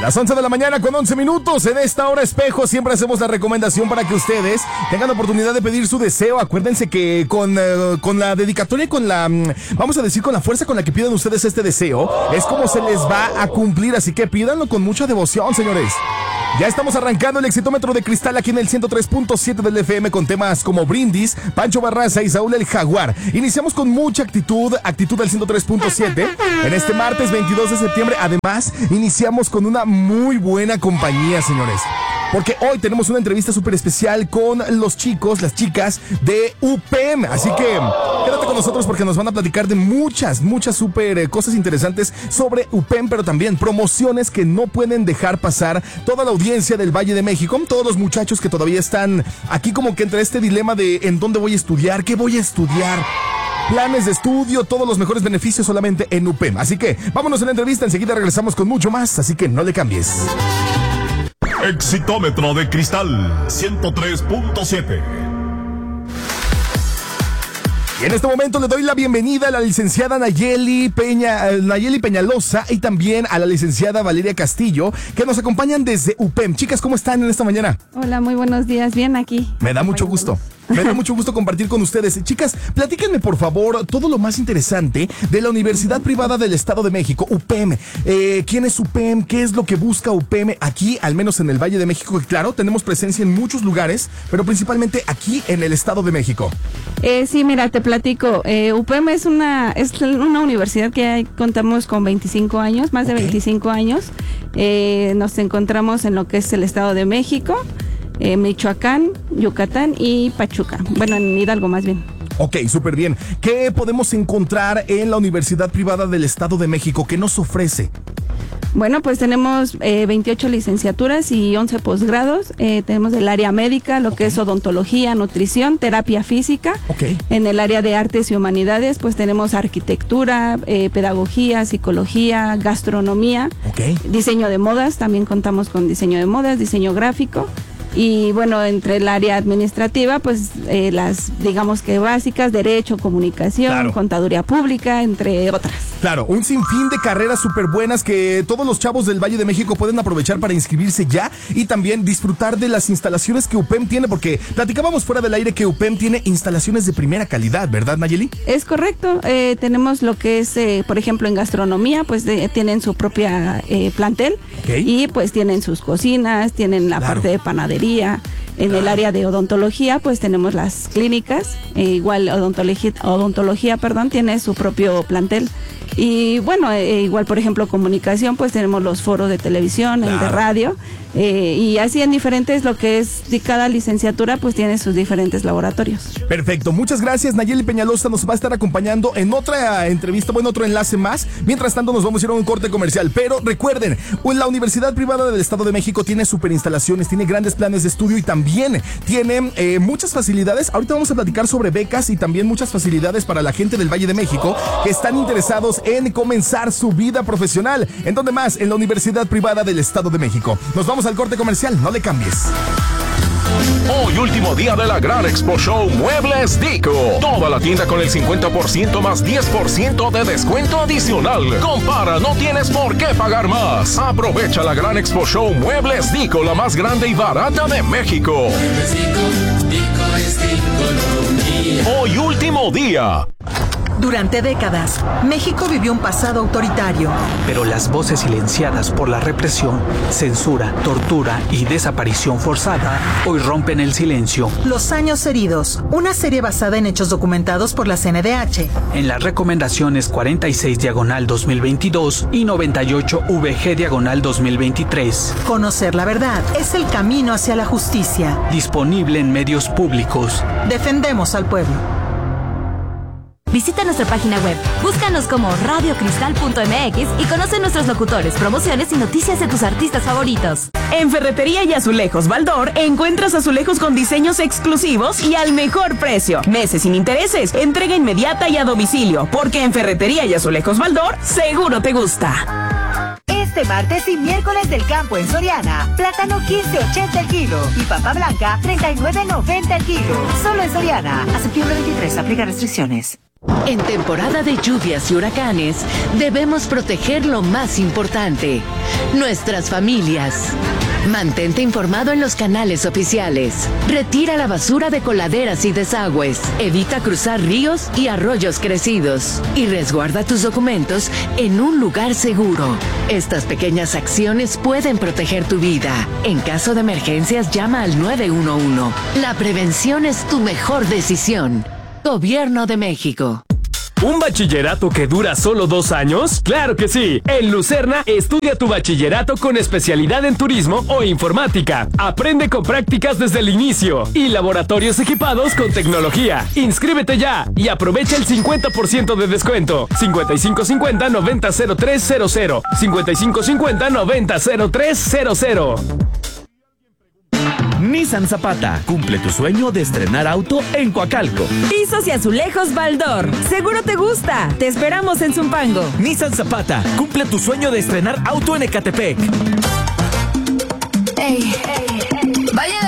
Las 11 de la mañana con 11 minutos. En esta hora espejo siempre hacemos la recomendación para que ustedes tengan la oportunidad de pedir su deseo. Acuérdense que con la dedicatoria y con la, vamos a decir, con la fuerza con la que pidan ustedes este deseo, es como se les va a cumplir. Así que pídanlo con mucha devoción, señores. Ya estamos arrancando el Exitómetro de Cristal aquí en el 103.7 del FM con temas como Brindis, Pancho Barraza y Saúl el Jaguar. Iniciamos con mucha actitud al 103.7 en este martes 22 de septiembre. Además, iniciamos con una muy buena compañía, señores. Porque hoy tenemos una entrevista súper especial con los chicos, las chicas de UPEM. Así que quédate con nosotros porque nos van a platicar de muchas súper cosas interesantes sobre UPEM, pero también promociones que no pueden dejar pasar toda la audiencia del Valle de México. Todos los muchachos que todavía están aquí como que entre este dilema de ¿en dónde voy a estudiar? ¿Qué voy a estudiar? Planes de estudio, todos los mejores beneficios solamente en UPEM. Así que vámonos a la entrevista, enseguida regresamos con mucho más, así que no le cambies. Exitómetro de Cristal 103.7. Y en este momento le doy la bienvenida a la licenciada Nayeli Peñalosa y también a la licenciada Valeria Castillo, que nos acompañan desde UPEM. Chicas, ¿cómo están en esta mañana? Hola, muy buenos días, bien aquí. Me da mucho gusto. Me da mucho gusto compartir con ustedes. Chicas, platíquenme por favor todo lo más interesante de la Universidad Privada del Estado de México, UPEM. ¿Quién es UPEM? ¿Qué es lo que busca UPEM aquí, al menos en el Valle de México? Que claro, tenemos presencia en muchos lugares, pero principalmente aquí en el Estado de México. Sí, mira, te platico. UPEM es una universidad que contamos con 25 años, más de 25 años. Nos encontramos en lo que es el Estado de México, Michoacán, Yucatán y Pachuca. Bueno, en Hidalgo más bien. Ok, súper bien. ¿Qué podemos encontrar en la Universidad Privada del Estado de México? ¿Qué nos ofrece? Bueno, pues tenemos 28 licenciaturas y 11 posgrados. Tenemos el área médica, lo que es odontología, nutrición, terapia física. En el área de artes y humanidades, pues tenemos arquitectura, pedagogía, psicología, gastronomía, diseño de modas. También contamos con diseño de modas, diseño gráfico. Y bueno, entre el área administrativa, pues las, digamos que básicas, derecho, comunicación, contaduría pública, entre otras. Claro, un sinfín de carreras súper buenas que todos los chavos del Valle de México pueden aprovechar para inscribirse ya y también disfrutar de las instalaciones que UPEM tiene, porque platicábamos fuera del aire que UPEM tiene instalaciones de primera calidad, ¿verdad, Nayeli? Es correcto, tenemos lo que es, por ejemplo, en gastronomía, pues tienen su propia plantel y pues tienen sus cocinas, tienen la parte de panadería. En el área de odontología, pues tenemos las clínicas, igual odontología, tiene su propio plantel. Y bueno, igual por ejemplo comunicación, pues tenemos los foros de televisión, el de radio, y así en diferentes, lo que es de cada licenciatura, pues tiene sus diferentes laboratorios. Perfecto, muchas gracias. Nayeli Peñalosa nos va a estar acompañando en otra entrevista, otro enlace más. Mientras tanto nos vamos a ir a un corte comercial, pero recuerden, la Universidad Privada del Estado de México tiene super instalaciones, tiene grandes planes de estudio y también tiene muchas facilidades. Ahorita vamos a platicar sobre becas y también muchas facilidades para la gente del Valle de México que están interesados en comenzar su vida profesional. ¿En dónde más? En la Universidad Privada del Estado de México. Nos vamos al corte comercial, no le cambies. Hoy último día de la Gran Expo Show Muebles Dico. Toda la tienda con el 50% más 10% de descuento adicional. Compara, no tienes por qué pagar más. Aprovecha la Gran Expo Show Muebles Dico, la más grande y barata de México. Hoy último día. Durante décadas, México vivió un pasado autoritario. Pero las voces silenciadas por la represión, censura, tortura y desaparición forzada hoy rompen el silencio. Los años heridos, una serie basada en hechos documentados por la CNDH. En las recomendaciones 46/2022 y 98/VG/2023. Conocer la verdad es el camino hacia la justicia. Disponible en medios públicos. Defendemos al pueblo. Visita nuestra página web, búscanos como radiocristal.mx y conoce nuestros locutores, promociones y noticias de tus artistas favoritos. En Ferretería y Azulejos Baldor encuentras azulejos con diseños exclusivos y al mejor precio. Meses sin intereses, entrega inmediata y a domicilio, porque en Ferretería y Azulejos Baldor seguro te gusta. Este martes y miércoles del campo en Soriana, plátano 15.80 el kilo y papa blanca 39.90 el kilo. Solo en Soriana. A septiembre 23 aplica restricciones. En temporada de lluvias y huracanes, debemos proteger lo más importante, nuestras familias. Mantente informado en los canales oficiales. Retira la basura de coladeras y desagües. Evita cruzar ríos y arroyos crecidos. Y resguarda tus documentos en un lugar seguro. Estas pequeñas acciones pueden proteger tu vida. En caso de emergencias, llama al 911. La prevención es tu mejor decisión. Gobierno de México. ¿Un bachillerato que dura solo 2 años? ¡Claro que sí! En Lucerna, estudia tu bachillerato con especialidad en turismo o informática. Aprende con prácticas desde el inicio y laboratorios equipados con tecnología. ¡Inscríbete ya y aprovecha el 50% de descuento! 5550-900300. 5550-900300. Nissan Zapata, cumple tu sueño de estrenar auto en Coacalco. Pisos y azulejos Baldor, seguro te gusta. Te esperamos en Zumpango. Nissan Zapata, cumple tu sueño de estrenar auto en Ecatepec. Vayan